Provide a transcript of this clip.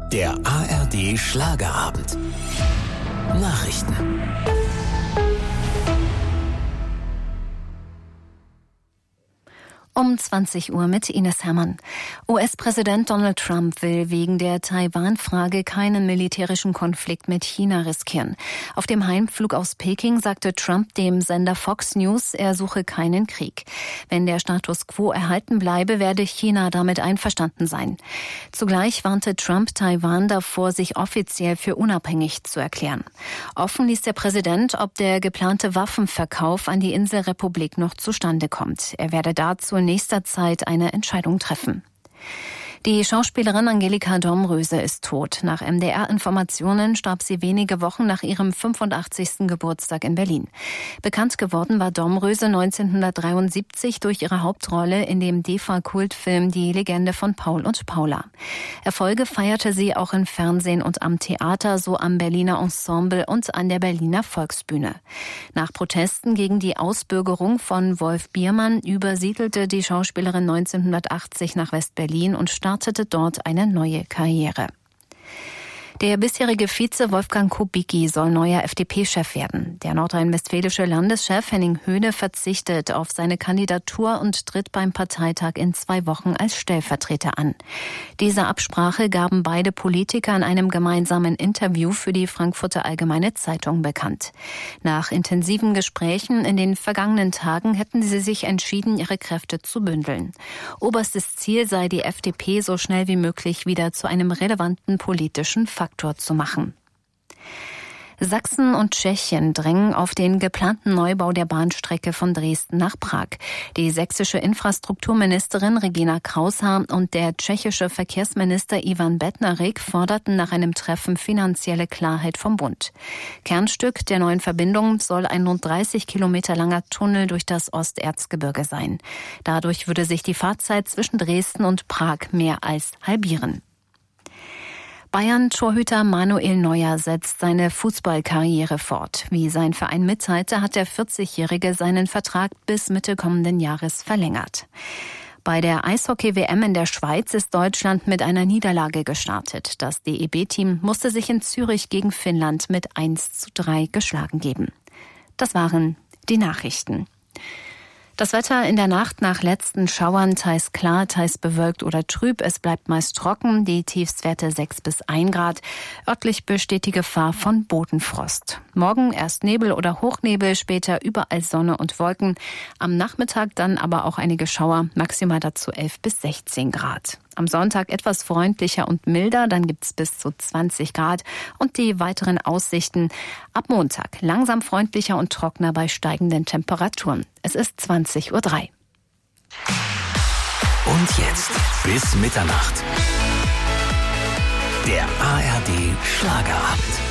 Der ARD Schlagerabend. Nachrichten. Um 20 Uhr mit Ines Herrmann. US-Präsident Donald Trump will wegen der Taiwan-Frage keinen militärischen Konflikt mit China riskieren. Auf dem Heimflug aus Peking sagte Trump dem Sender Fox News, er suche keinen Krieg. Wenn der Status quo erhalten bleibe, werde China damit einverstanden sein. Zugleich warnte Trump Taiwan davor, sich offiziell für unabhängig zu erklären. Offen ließ der Präsident, ob der geplante Waffenverkauf an die Inselrepublik noch zustande kommt. Er werde dazu in nächster Zeit eine Entscheidung treffen. Die Schauspielerin Angelika Domröse ist tot. Nach MDR-Informationen starb sie wenige Wochen nach ihrem 85. Geburtstag in Berlin. Bekannt geworden war Domröse 1973 durch ihre Hauptrolle in dem DEFA-Kultfilm Die Legende von Paul und Paula. Erfolge feierte sie auch im Fernsehen und am Theater, so am Berliner Ensemble und an der Berliner Volksbühne. Nach Protesten gegen die Ausbürgerung von Wolf Biermann übersiedelte die Schauspielerin 1980 nach West-Berlin und startete dort eine neue Karriere. Der bisherige Vize Wolfgang Kubicki soll neuer FDP-Chef werden. Der nordrhein-westfälische Landeschef Henning Höhne verzichtet auf seine Kandidatur und tritt beim Parteitag in 2 Wochen als Stellvertreter an. Diese Absprache gaben beide Politiker in einem gemeinsamen Interview für die Frankfurter Allgemeine Zeitung bekannt. Nach intensiven Gesprächen in den vergangenen Tagen hätten sie sich entschieden, ihre Kräfte zu bündeln. Oberstes Ziel sei, die FDP so schnell wie möglich wieder zu einem relevanten politischen Faktor zu machen. Sachsen und Tschechien drängen auf den geplanten Neubau der Bahnstrecke von Dresden nach Prag. Die sächsische Infrastrukturministerin Regina Kraushaar und der tschechische Verkehrsminister Ivan Bednarik forderten nach einem Treffen finanzielle Klarheit vom Bund. Kernstück der neuen Verbindung soll ein rund 30 Kilometer langer Tunnel durch das Osterzgebirge sein. Dadurch würde sich die Fahrzeit zwischen Dresden und Prag mehr als halbieren. Bayern-Torhüter Manuel Neuer setzt seine Fußballkarriere fort. Wie sein Verein mitteilte, hat der 40-Jährige seinen Vertrag bis Mitte kommenden Jahres verlängert. Bei der Eishockey-WM in der Schweiz ist Deutschland mit einer Niederlage gestartet. Das DEB-Team musste sich in Zürich gegen Finnland mit 1:3 geschlagen geben. Das waren die Nachrichten. Das Wetter in der Nacht nach letzten Schauern teils klar, teils bewölkt oder trüb. Es bleibt meist trocken, die Tiefstwerte 6 bis 1 Grad. Örtlich besteht die Gefahr von Bodenfrost. Morgen erst Nebel oder Hochnebel, später überall Sonne und Wolken. Am Nachmittag dann aber auch einige Schauer, maximal dazu 11 bis 16 Grad. Am Sonntag etwas freundlicher und milder, dann gibt's bis zu 20 Grad. Und die weiteren Aussichten ab Montag langsam freundlicher und trockener bei steigenden Temperaturen. Es ist 20:03 Uhr. Und jetzt bis Mitternacht. Der ARD Schlagerabend.